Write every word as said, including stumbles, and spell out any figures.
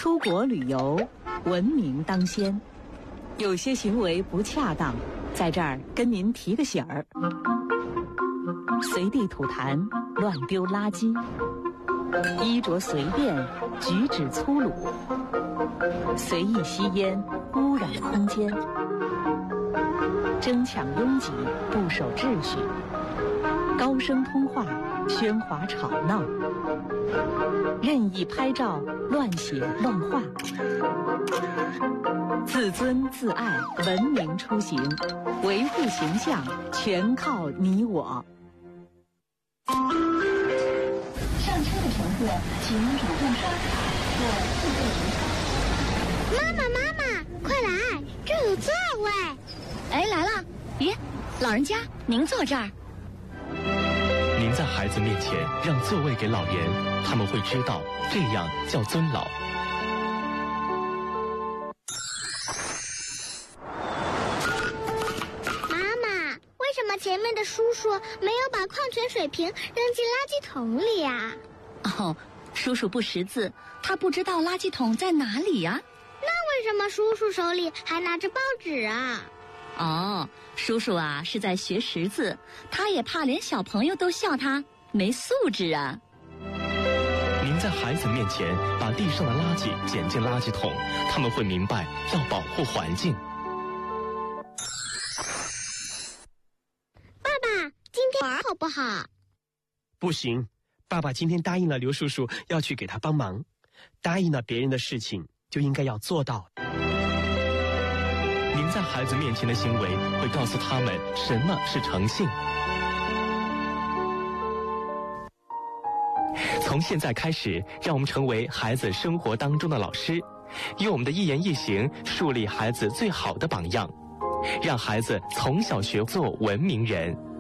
出国旅游，文明当先。有些行为不恰当，在这儿跟您提个醒儿：随地吐痰、乱丢垃圾，衣着随便，举止粗鲁，随意吸烟，污染空间，争抢拥挤，不守秩序，高声通话，喧哗吵闹，任意拍照，乱写乱画。自尊自爱，文明出行，维护形象全靠你我。 上车的乘客请主动刷卡或自备银卡。 妈妈妈妈，快来，这有座位。 哎，来了！咦，老人家，您坐这儿。 您在孩子面前让座位给老人，他们会知道这样叫尊老。 妈妈，为什么前面的叔叔没有把矿泉水瓶扔进垃圾桶里啊？ 哦，叔叔不识字，他不知道垃圾桶在哪里呀。 那为什么叔叔手里还拿着报纸啊？ 哦，叔叔啊是在学识字，他也怕连小朋友都笑他没素质啊。 您在孩子面前把地上的垃圾捡进垃圾桶，他们会明白要保护环境。 爸爸，今天玩好不好？ 不行，爸爸今天答应了刘叔叔要去给他帮忙，答应了别人的事情就应该要做到。 您在孩子面前的行为会告诉他们什么是诚信。从现在开始，让我们成为孩子生活当中的老师，用我们的一言一行树立孩子最好的榜样，让孩子从小学做文明人。